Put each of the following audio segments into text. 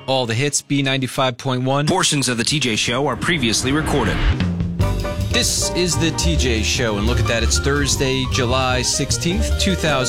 all the hits, B95.1. Portions of the TJ Show are previously recorded. This is the TJ Show, and look at that. It's Thursday, July 16th,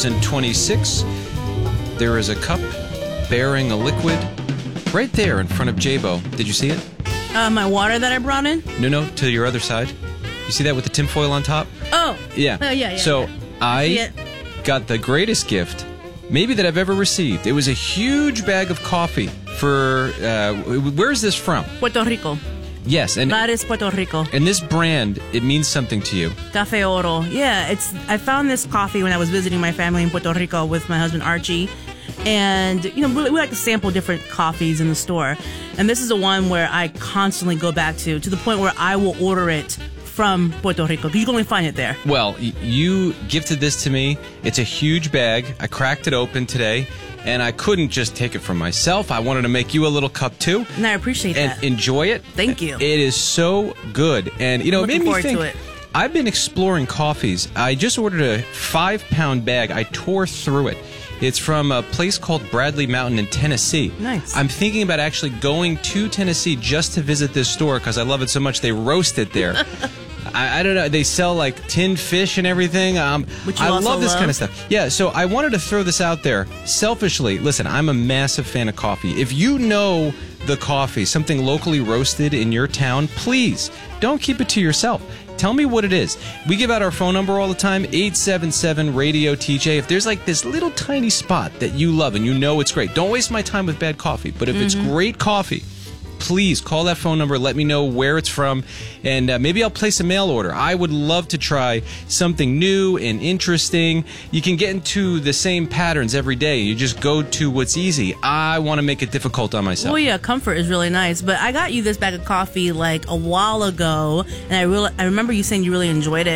2026. There is a cup bearing a liquid right there in front of Jabo. Did you see it? My water that I brought in? No, to your other side. You see that with the tinfoil on top? Oh. Yeah. Oh, yeah. So I got the greatest gift maybe that I've ever received. It was a huge bag of coffee for, where is this from? Puerto Rico. Yes. And That is Puerto Rico. And this brand, it means something to you. Café Oro. Yeah, I found this coffee when I was visiting my family in Puerto Rico with my husband Archie. And, we like to sample different coffees in the store. And this is the one where I constantly go back to the point where I will order it from Puerto Rico, because you can only find it there. Well, you gifted this to me. It's a huge bag. I cracked it open today, and I couldn't just take it for myself. I wanted to make you a little cup, too. And I appreciate that. And enjoy it. Thank you. It is so good. And, it made me think, to it. I've been exploring coffees. I just ordered a 5-pound bag. I tore through it. It's from a place called Bradley Mountain in Tennessee. Nice. I'm thinking about actually going to Tennessee just to visit this store because I love it so much. They roast it there. I don't know. They sell like tinned fish and everything. Which you I also love this love. kind of stuff. Yeah, so I wanted to throw this out there. Selfishly, listen, I'm a massive fan of coffee. If you know the coffee, something locally roasted in your town, please don't keep it to yourself. Tell me what it is. We give out our phone number all the time, 877-RADIO-TJ. If there's like this little tiny spot that you love and you know it's great, don't waste my time with bad coffee. But if it's great coffee, please call that phone number. Let me know where it's from, and maybe I'll place a mail order. I would love to try something new and interesting. You can get into the same patterns every day. You just go to what's easy. I want to make it difficult on myself. Well, yeah, comfort is really nice. But I got you this bag of coffee like a while ago, and I remember you saying you really enjoyed it.